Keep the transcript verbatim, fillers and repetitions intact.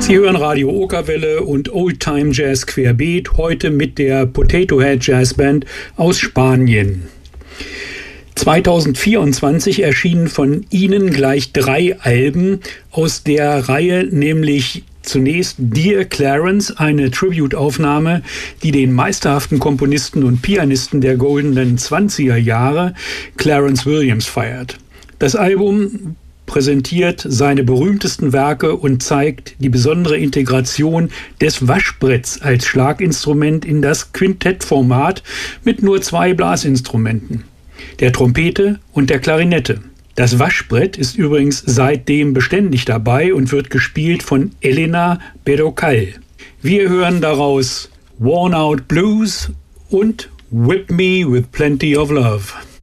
Sie hören Radio Okerwelle und Oldtime Jazz querbeet, heute mit der Potato Head Jazz Band aus Spanien. zweitausendvierundzwanzig erschienen von ihnen gleich drei Alben aus der Reihe, nämlich zunächst Dear Clarence, eine Tribute-Aufnahme, die den meisterhaften Komponisten und Pianisten der goldenen zwanziger Jahre, Clarence Williams, feiert. Das Album präsentiert seine berühmtesten Werke und zeigt die besondere Integration des Waschbretts als Schlaginstrument in das Quintettformat mit nur zwei Blasinstrumenten, der Trompete und der Klarinette. Das Waschbrett ist übrigens seitdem beständig dabei und wird gespielt von Elena Berrocal. Wir hören daraus Worn Out Blues und Whip Me with Plenty of Love.